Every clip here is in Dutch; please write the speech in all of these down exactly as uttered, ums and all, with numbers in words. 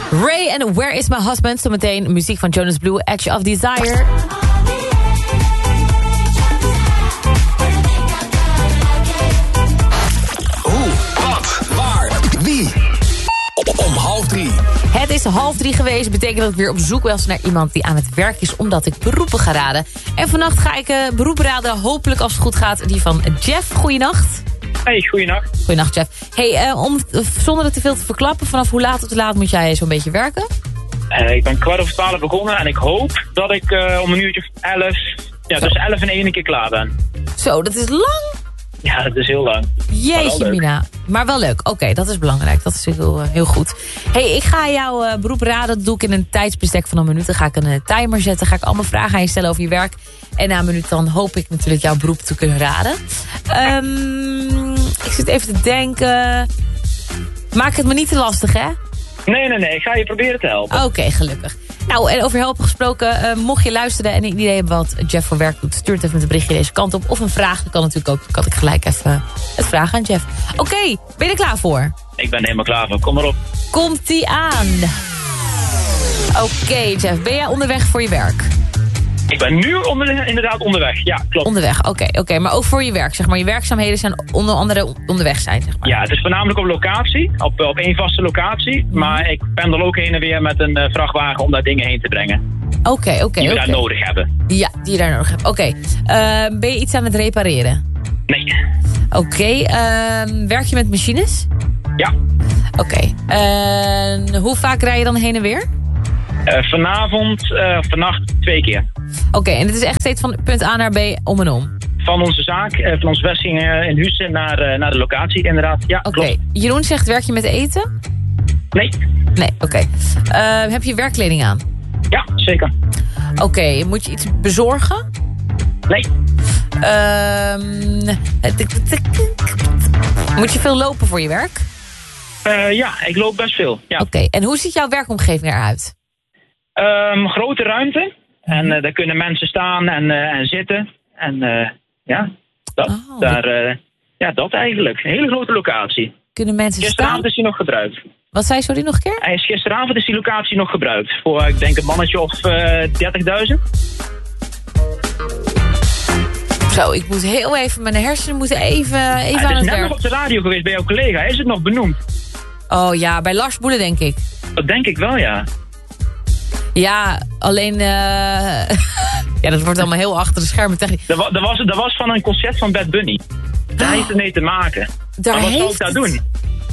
Ray en Where is my husband? Zometeen muziek van Jonas Blue, Edge of Desire. Hoe, wat, waar, wie? Om half drie. Het is half drie geweest. Betekent dat ik weer op zoek was naar iemand die aan het werk is, omdat ik beroepen ga raden. En vannacht ga ik uh, beroep raden. Hopelijk als het goed gaat. Die van Jeff. Goeienacht. Hey, goeienacht. Goeienacht, Jeff. Hey, uh, om, uh, zonder het te veel te verklappen, vanaf hoe laat tot hoe laat moet jij zo'n beetje werken? Uh, ik ben kwart over twaalf begonnen en ik hoop dat ik uh, om een uurtje of elf, ja, tussen elf en één een keer klaar ben. Zo, dat is lang. Ja, dat is heel lang. Jeetje, Mina. Maar wel leuk. Oké, okay, dat is belangrijk. Dat is heel, uh, heel goed. Hey, ik ga jouw uh, beroep raden. Dat doe ik in een tijdsbestek van een minuut. Dan ga ik een uh, timer zetten. Ga ik allemaal vragen aan je stellen over je werk. En na een minuut dan hoop ik natuurlijk jouw beroep te kunnen raden. Um, ik zit even te denken. Maak het me niet te lastig, hè? Nee, nee, nee. Ik ga je proberen te helpen. Oké, okay, gelukkig. Nou, en over helpen gesproken, uh, mocht je luisteren en een idee hebben wat Jeff voor werk doet, stuur het even met een berichtje deze kant op. Of een vraag, dat kan natuurlijk ook. Dan kan ik gelijk even het vragen aan Jeff. Oké, okay, ben je er klaar voor? Ik ben helemaal klaar voor. Kom maar op. Komt-ie aan. Oké, okay, Jeff, ben jij onderweg voor je werk? Ik ben nu onder, inderdaad onderweg, ja, klopt. Onderweg, oké, okay, oké. Okay. Maar ook voor je werk, zeg maar. Je werkzaamheden zijn onder andere onderweg zijn, zeg maar. Ja, het is voornamelijk op locatie, op, op één vaste locatie. Mm. Maar ik pendel ook heen en weer met een uh, vrachtwagen om daar dingen heen te brengen. Oké, okay, oké. Okay, die we okay. daar nodig hebben. Ja, die je daar nodig hebt. Oké. Okay. Uh, ben je iets aan het repareren? Nee. Oké. Okay. Uh, werk je met machines? Ja. Oké. Okay. Uh, hoe vaak rij je dan heen en weer? Uh, vanavond, uh, vannacht twee keer. Oké, okay, en het is echt steeds van punt A naar B om en om? Van onze zaak, uh, van onze vestiging uh, in Huissen naar, uh, naar de locatie, inderdaad. Ja, oké. Okay. Jeroen zegt, werk je met eten? Nee. Nee, oké. Okay. Uh, heb je werkkleding aan? Ja, zeker. Oké, okay. Moet je iets bezorgen? Nee. Uh, moet je veel lopen voor je werk? Uh, ja, ik loop best veel. Ja. Oké, okay. En hoe ziet jouw werkomgeving eruit? Um, grote ruimte. En uh, daar kunnen mensen staan en, uh, en zitten. En uh, ja, dat, oh, daar, uh, ja, dat eigenlijk. Een hele grote locatie. Kunnen mensen gisteravond staan? is die nog gebruikt. Wat zei je, sorry, nog een keer? Hij is, gisteravond is die locatie nog gebruikt. Voor, ik denk, een mannetje of uh, dertigduizend. Zo, ik moet heel even, mijn hersenen moeten even, even ja, aan het werk. Hij is net nog op de radio geweest bij jouw collega. Is het nog benoemd? Oh ja, bij Lars Boelen denk ik. Dat denk ik wel, ja. Ja, alleen... Uh... ja, dat wordt allemaal heel achter de schermen technisch. Dat was, dat was, dat was van een concert van Bad Bunny. Daar oh. heeft het mee te maken. Daar maar wat heeft zou ik daar het... doen?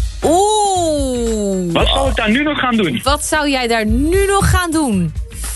Oeh. Wat zou ik daar nu nog gaan doen? Wat zou jij daar nu nog gaan doen?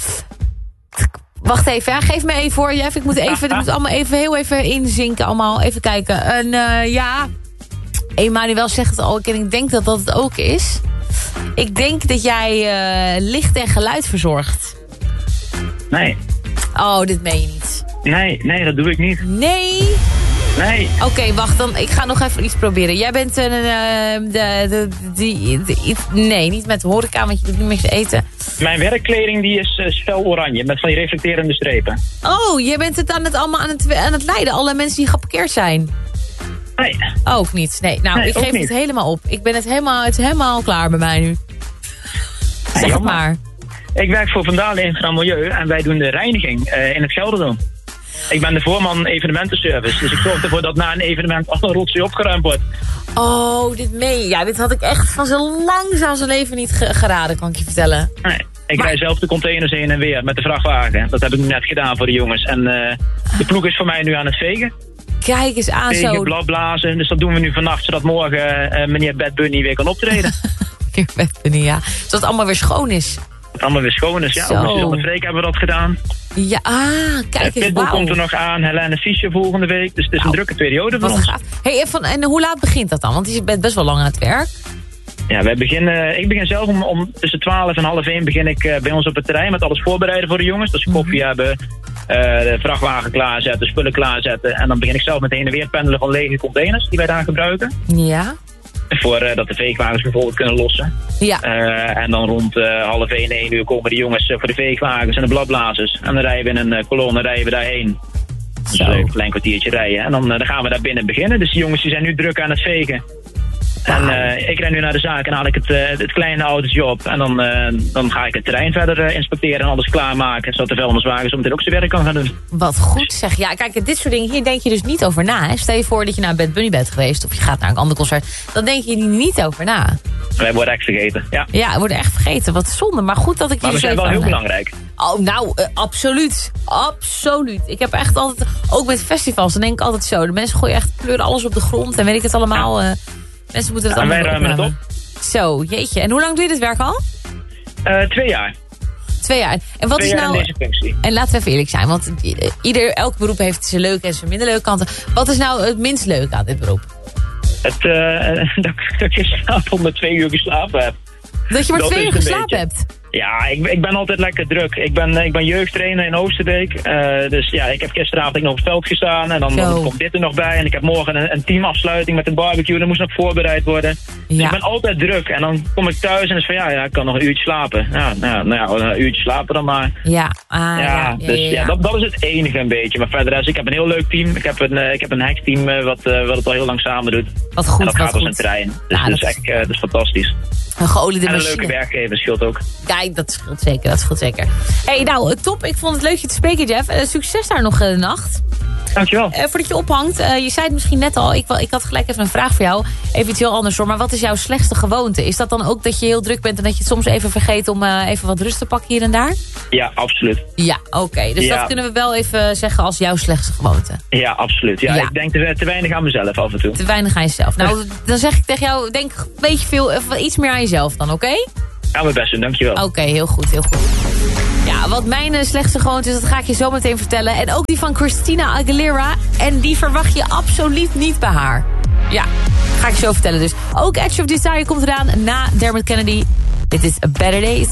Wacht even, ja. Geef me even voor, Jeff. Ik moet even, ik moet allemaal even, heel even inzinken. Allemaal even kijken. En uh, ja, Emmanuel zegt het al. En ik denk dat dat het ook is. Ik denk dat jij uh, licht en geluid verzorgt. Nee. Oh, dit meen je niet. Nee, nee, dat doe ik niet. Nee? Nee. Oké, okay, wacht, dan ik ga nog even iets proberen. Jij bent een... Uh, de, de, de, de, nee, niet met horeca, want je doet niet met eten. Mijn werkkleding die is uh, fel oranje, met van die reflecterende strepen. Oh, jij bent het, aan het allemaal aan het, aan het leiden. Alle mensen die geparkeerd zijn. Nee. Ook niet. Nee, nou, nee, ik geef niet. het helemaal op. Ik ben het helemaal, het is helemaal klaar bij mij nu. Zeg ja, het maar. Ik werk voor Vandalen Infra Milieu en wij doen de reiniging uh, in het Gelderdoom. Ik ben de voorman evenementenservice, dus ik zorg ervoor dat na een evenement alle rotzooi opgeruimd wordt. Oh, dit meen je. Ja, dit had ik echt van zo lang als een leven niet ge- geraden, kan ik je vertellen. Nee, ik maar... rij zelf de containers heen en weer met de vrachtwagen. Dat heb ik net gedaan voor de jongens. En uh, de ploeg is voor mij nu aan het vegen. Kijk eens aan vegen, zo. Vegen, blazen. Dus dat doen we nu vannacht, zodat morgen uh, meneer Bad Bunny weer kan optreden. Meneer Bad Bunny, ja. Zodat het allemaal weer schoon is. Het allemaal weer schoon is, ja. Op de Zilde Freek hebben we dat gedaan. Ja, ah, kijk eens, Pitbull wauw. komt er nog aan, Helene Fischer volgende week. Dus het is wow. een drukke periode voor Wat ons. gaaf. Hey, van, en hoe laat begint dat dan? Want je bent best wel lang aan het werk. Ja, wij beginnen, ik begin zelf om, om tussen twaalf en half één begin ik uh, bij ons op het terrein met alles voorbereiden voor de jongens. Dus koffie mm-hmm. hebben, uh, de vrachtwagen klaarzetten, spullen klaarzetten. En dan begin ik zelf met heen en weer pendelen van lege containers die wij daar gebruiken. Ja. Voor uh, dat de veegwagens bijvoorbeeld kunnen lossen. Ja. Uh, en dan rond uh, half één, één uur komen de jongens uh, voor de veegwagens en de bladblazers. En dan rijden we in een uh, kolonne rijden we daarheen. Dus uh, een klein kwartiertje rijden. En dan, uh, dan gaan we daar binnen beginnen. Dus de jongens die zijn nu druk aan het vegen. En uh, ik ren nu naar de zaak en haal ik het, uh, het kleine autootje op. En dan, uh, dan ga ik het terrein verder uh, inspecteren en alles klaarmaken. Zodat de vuilniswagen zo meteen ook zijn werk kan gaan doen. Wat goed zeg. Ja, kijk, dit soort dingen, hier denk je dus niet over na. Hè? Stel je voor dat je naar Bad Bunny bent geweest of je gaat naar een ander concert. Dan denk je er niet over na. Wij worden echt vergeten, ja. Ja, we worden echt vergeten. Wat zonde. Maar goed dat ik maar hier we zo zijn wel heel aan... belangrijk. Oh, nou, uh, absoluut. Absoluut. Ik heb echt altijd, ook met festivals, dan denk ik altijd zo. De mensen gooien echt kleuren alles op de grond en weet ik het allemaal. Uh, mensen moeten het ja, allemaal wij ruimen het op. Zo, jeetje. En hoe lang doe je dit werk al? Uh, twee jaar. Twee jaar. En wat twee is jaar nou... in deze functie. En laten we even eerlijk zijn, want ieder, elk beroep heeft zijn leuke en zijn minder leuke kanten. Wat is nou het minst leuke aan dit beroep? Het, uh, dat, dat ik s'avonds met twee uur geslapen heb. Dat je maar dat twee uur geslapen beetje. hebt? Ja, ik, ik ben altijd lekker druk. Ik ben, ik ben jeugdtrainer in Oosterbeek. Uh, dus ja, ik heb gisteravond nog op het veld gestaan. En dan, dan komt dit er nog bij. En ik heb morgen een, een teamafsluiting met een barbecue. Dat moest nog voorbereid worden. Ja. Dus ik ben altijd druk. En dan kom ik thuis en is van ja, ja ik kan nog een uurtje slapen. Ja, nou, nou ja, een uurtje slapen dan maar. Ja, ah, ja, ja, dus ja, ja, ja. Dat, dat is het enige een beetje. Maar verder is, ik heb een heel leuk team. Ik heb een, uh, ik heb een heksteam uh, wat, uh, wat het al heel lang samen doet. Wat goed, en dat wat gaat goed. als een trein. Dus nou, dat, is dat echt, uh, dat is fantastisch. Een geoliede en een machine. leuke werkgever scheelt ook. Kijk, dat scheelt zeker, dat scheelt zeker. Hey, nou, top. Ik vond het leuk je te spreken, Jeff. Uh, succes daar nog de uh, nacht. Dankjewel. Uh, voordat je ophangt, uh, je zei het misschien net al. Ik, ik had gelijk even een vraag voor jou. Even iets heel anders hoor. Maar wat is jouw slechtste gewoonte? Is dat dan ook dat je heel druk bent en dat je het soms even vergeet om uh, even wat rust te pakken hier en daar? Ja, absoluut. Ja, oké. Okay. Dus ja. dat kunnen we wel even zeggen als jouw slechtste gewoonte. Ja, absoluut. Ja, ja. Ik denk te, te weinig aan mezelf af en toe. Te weinig aan jezelf. Nou, dan zeg ik tegen jou, denk een beetje veel, iets meer aan jezelf dan, oké? Okay? Ja, mijn best doen, dankjewel. Oké, okay, heel goed, heel goed. Ja, wat mijn uh, slechtste gewoonte is, dat ga ik je zo meteen vertellen. En ook die van Christina Aguilera. En die verwacht je absoluut niet bij haar. Ja, ga ik je zo vertellen dus. Ook Edge of Desire komt eraan na Dermot Kennedy. Dit is A Better Days.